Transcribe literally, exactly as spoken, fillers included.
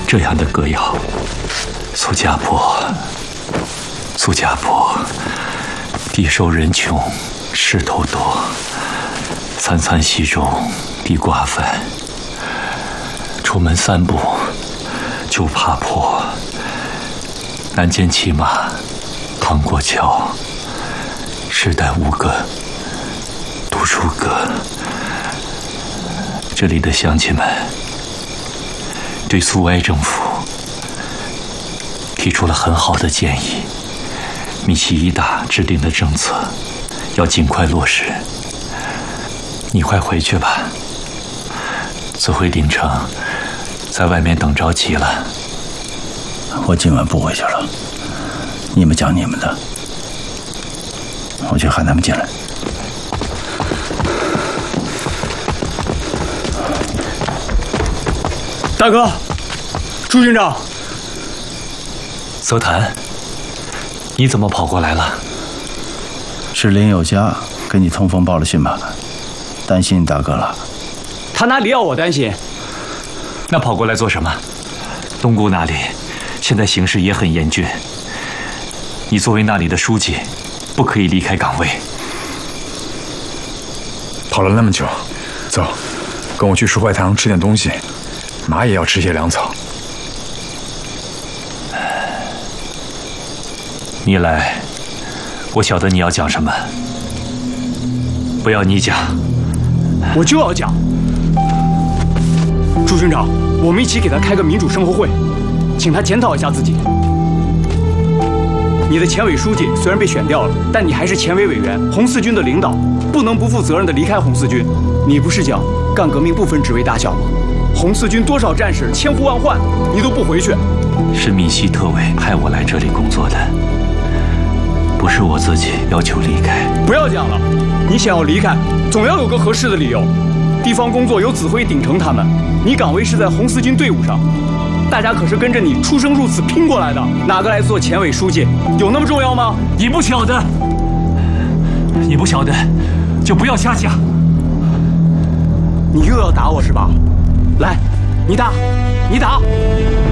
这样的歌谣。苏家坡，苏家坡，地瘦人穷，石头多，三餐稀粥，地瓜饭。出门三步，就怕坡。南间骑马，趟过桥。世代无歌，读书歌。这里的乡亲们对苏维埃政府提出了很好的建议，米其一大制定的政策要尽快落实。你快回去吧，子辉鼎城在外面等着急了。 我今晚不回去了，你们讲你们的，我去喊他们进来。 大哥，朱军长。 泽谭，你怎么跑过来了？ 是林有嘉给你通风报了信吧？担心你大哥了。 他哪里要我担心？ 那跑过来做什么？东姑那里现在形势也很严峻，你作为那里的书记，不可以离开岗位。 跑了那么久，走，跟我去书怀堂吃点东西，马也要吃些粮草。 你来，我晓得你要讲什么，不要你讲， 我就要讲。朱军长，我们一起给他开个民主生活会，请他检讨一下自己。你的前委书记虽然被选掉了，但你还是前委委员，红四军的领导，不能不负责任地离开红四军。你不是讲干革命不分职位大小吗？红四军多少战士千呼万唤，你都不回去。 是闽西特委派我来这里工作的，不是我自己要求离开。 不要讲了，你想要离开，总要有个合适的理由。地方工作有子辉、鼎城他们，你岗位是在红四军队伍上，大家可是跟着你出生入死拼过来的，哪个来做前委书记有那么重要吗？ 你不晓得，你不晓得，就不要瞎讲。 你又要打我是吧？来，你打，你打。